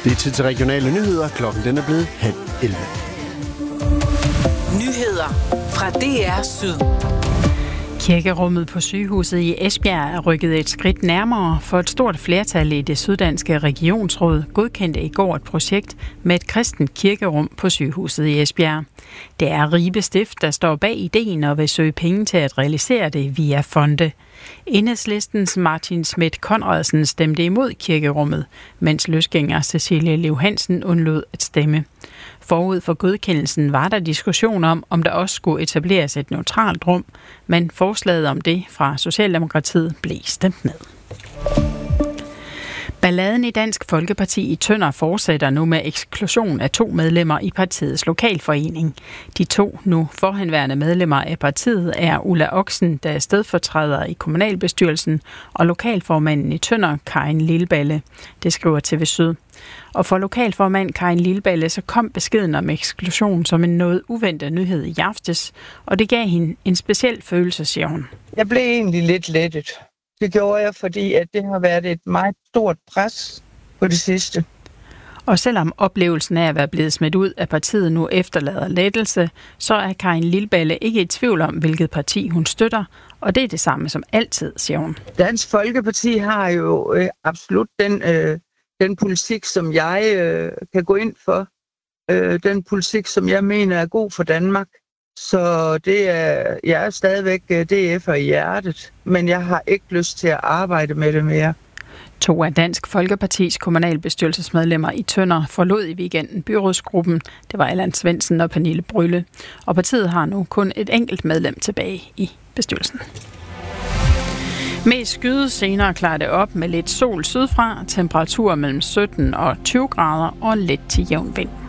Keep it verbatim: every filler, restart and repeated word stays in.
Det er tid til regionale nyheder. Klokken den er blevet halv elleve. Nyheder fra D R Syd. Kirkerummet på sygehuset i Esbjerg er rykket et skridt nærmere, for et stort flertal i det syddanske regionsråd godkendte i går et projekt med et kristent kirkerum på sygehuset i Esbjerg. Det er Ribe Stift, der står bag ideen og vil søge penge til at realisere det via fonde. Enhedslistens Martin Schmidt Conradsen stemte imod kirkerummet, mens løsgænger Cecilie Liv Hansen undlod at stemme. Forud for godkendelsen var der diskussion om, om der også skulle etableres et neutralt rum, men forslaget om det fra Socialdemokratiet blev stemt ned. Balladen i Dansk Folkeparti i Tønder fortsætter nu med eksklusion af to medlemmer i partiets lokalforening. De to nu forhenværende medlemmer af partiet er Ulla Oksen, der er stedfortræder i kommunalbestyrelsen, og lokalformanden i Tønder, Karin Lilleballe. Det skriver T V Syd. Og for lokalformand Karin Lilleballe så kom beskeden om eksklusion som en noget uventet nyhed i aftes, og det gav hende en speciel følelse, siger hun. Jeg blev egentlig lidt lettet. Det gjorde jeg, fordi at det har været et meget stort pres på det sidste. Og selvom oplevelsen af at være blevet smidt ud af partiet nu efterlader lettelse, så er Karin Lilleballe ikke i tvivl om, hvilket parti hun støtter, og det er det samme som altid, siger hun. Dansk Folkeparti har jo øh, absolut den, øh, den politik, som jeg øh, kan gå ind for. Øh, den politik, som jeg mener er god for Danmark. Så det er, jeg er stadigvæk D F'er i hjertet, men jeg har ikke lyst til at arbejde med det mere. To af Dansk Folkepartis kommunalbestyrelsesmedlemmer i Tønder forlod i weekenden byrådsgruppen. Det var Allan Svendsen og Pernille Brylle. Og partiet har nu kun et enkelt medlem tilbage i bestyrelsen. Mest skyde senere klarer det op med lidt sol sydfra, temperaturer mellem sytten og tyve grader og let til jævn vind.